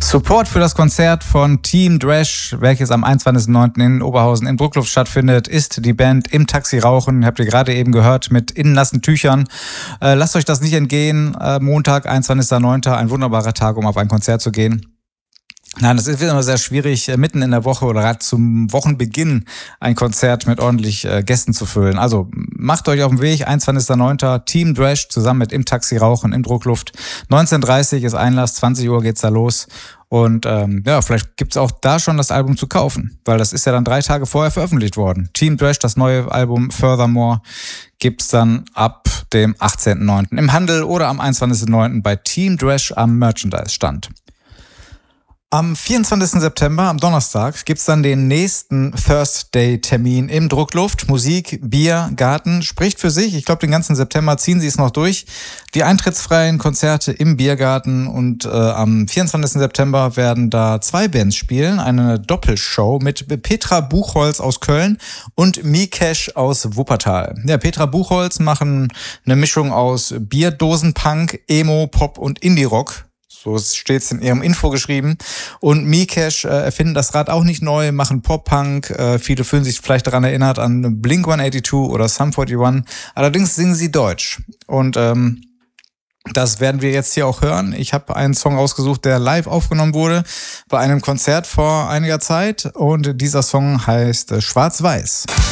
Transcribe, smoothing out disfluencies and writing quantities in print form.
Support für das Konzert von Team Dresch, welches am 21.09. in Oberhausen in Druckluft stattfindet, ist die Band Im Taxi Rauchen. Habt ihr gerade eben gehört, mit innennassen Tüchern. Lasst euch das nicht entgehen. Montag, 21.09., ein wunderbarer Tag, um auf ein Konzert zu gehen. Nein, es ist immer sehr schwierig, mitten in der Woche oder gerade zum Wochenbeginn ein Konzert mit ordentlich Gästen zu füllen. Also macht euch auf den Weg, 21.09. Team Dresch zusammen mit Im Taxi Rauchen in Druckluft. 19.30 ist Einlass, 20 Uhr geht's da los. Und vielleicht gibt's auch da schon das Album zu kaufen, weil das ist ja dann 3 Tage vorher veröffentlicht worden. Team Dresch, das neue Album Furthermore, gibt's dann ab dem 18.09. im Handel oder am 21.09. bei Team Dresch am Merchandise-Stand. Am 24. September, am Donnerstag, gibt's dann den nächsten Thursday-Termin im Druckluft. Musik, Bier, Garten, spricht für sich. Ich glaube, den ganzen September ziehen sie es noch durch. Die eintrittsfreien Konzerte im Biergarten und am 24. September werden da 2 Bands spielen. Eine Doppelshow mit Petra Buchholz aus Köln und Mikesh aus Wuppertal. Ja, Petra Buchholz machen eine Mischung aus Bierdosenpunk, Emo, Pop und Indie-Rock. So steht's in ihrem Info geschrieben. Und Mikesh erfinden das Rad auch nicht neu, machen Pop-Punk. Viele fühlen sich vielleicht daran erinnert an Blink-182 oder Sum 41. Allerdings singen sie Deutsch. Und das werden wir jetzt hier auch hören. Ich habe einen Song ausgesucht, der live aufgenommen wurde bei einem Konzert vor einiger Zeit. Und dieser Song heißt Schwarz-Weiß.